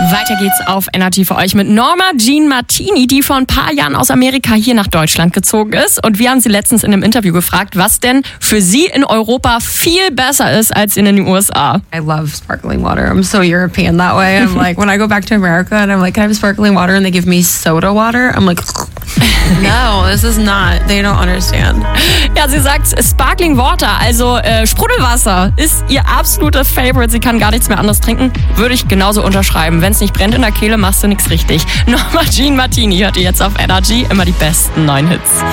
Weiter geht's auf Energy für euch mit Norma Jean Martini, die vor ein paar Jahren aus Amerika hier nach Deutschland gezogen ist. Und wir haben sie letztens in einem Interview gefragt, was denn für sie in Europa viel besser ist als in den USA. I love sparkling water. I'm so European that way. I'm like, when I go back to America and I'm like, can I have sparkling water? And they give me soda water. I'm like, no, this is not. They don't understand. Ja, sie sagt, Sparkling Water, also Sprudelwasser, ist ihr absoluter Favorite. Sie kann gar nichts mehr anderes trinken. Würde ich genauso unterschreiben. Wenn es nicht brennt in der Kehle, machst du nichts richtig. Norma Jean Martini hört ihr jetzt auf Energy. Immer die besten neuen Hits.